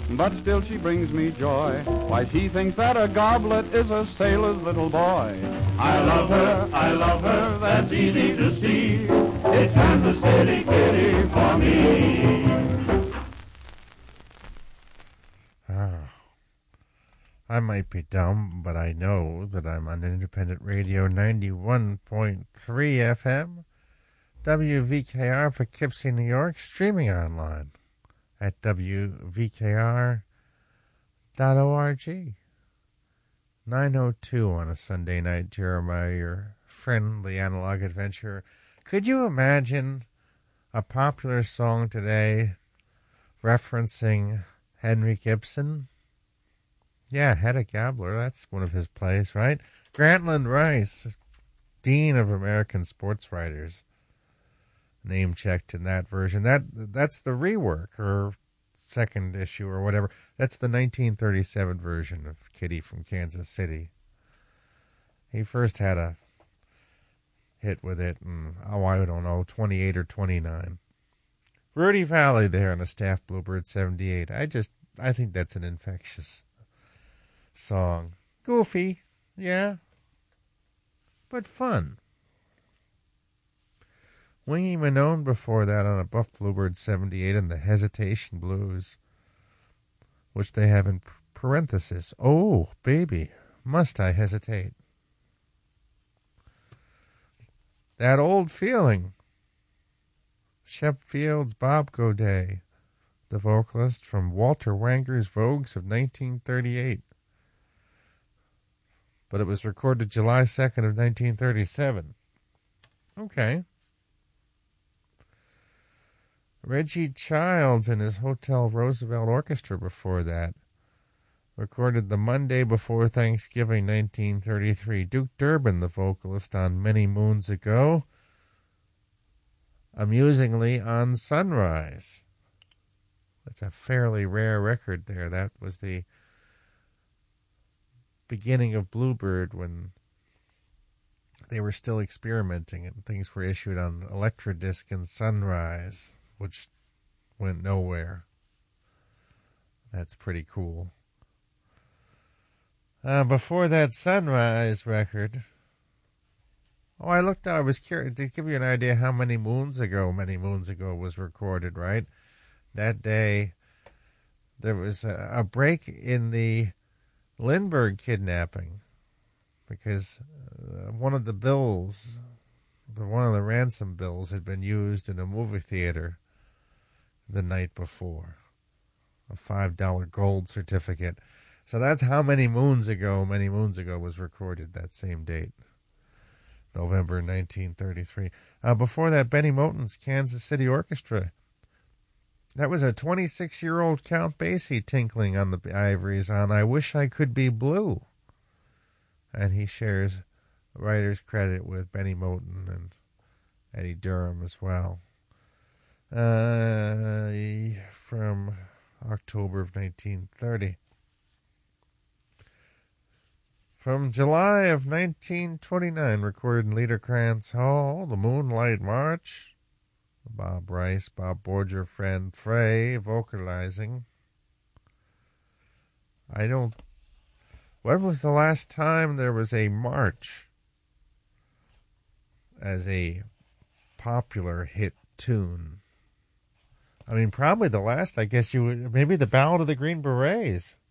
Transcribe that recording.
but still she brings me joy. Why, she thinks that a goblet is a sailor's little boy. I love her, that's easy to see. It's Kansas City Kitty for me. I might be dumb, but I know that I'm on Independent Radio 91.3 FM, WVKR, Poughkeepsie, New York, streaming online at WVKR.org. 9:02 on a Sunday night, Jeremiah, your friendly analog adventurer. Could you imagine a popular song today referencing Henry Gibson? Yeah, Hedda Gabler, that's one of his plays, right? Grantland Rice, Dean of American Sports Writers, name-checked in that version. That's the rework, or second issue, or whatever. That's the 1937 version of Kitty from Kansas City. He first had a hit with it in, I don't know, 28 or 29. Rudy Valley there on a Staff Bluebird 78. I think that's an infectious song. Goofy, yeah, but fun. Wingy Manone before that on a Buff Bluebird 78 and the Hesitation Blues, which they have in parenthesis. Oh, baby, must I hesitate? That Old Feeling. Shep Field's Bob Godet, the vocalist from Walter Wanger's Vogues of 1938. But it was recorded July 2nd of 1937. Okay. Reggie Childs and his Hotel Roosevelt Orchestra before that. Recorded the Monday before Thanksgiving, 1933. Duke Durbin, the vocalist on Many Moons Ago. Amusingly, on Sunrise. That's a fairly rare record there. That was the beginning of Bluebird when they were still experimenting and things were issued on Electrodisc and Sunrise, which went nowhere. That's pretty cool. Before that Sunrise record, I was curious to give you an idea how Many Moons Ago was recorded, right? That day, there was a break in the Lindbergh kidnapping because one of the bills, one of the ransom bills, had been used in a movie theater the night before. A $5 gold certificate. So that's how Many Moons Ago was recorded that same date. November 1933. Before that, Benny Moten's Kansas City Orchestra. That was a 26-year-old Count Basie tinkling on the ivories on I Wish I Could Be Blue. And he shares writer's credit with Benny Moten and Eddie Durham as well. From October of 1930. From July of 1929, recorded in Liederkranz Hall, The Moonlight March. Bob Rice, Bob Borger, Fran Frey vocalizing. When was the last time there was a march as a popular hit tune? I mean, probably the last, I guess maybe the Ballad of the Green Berets.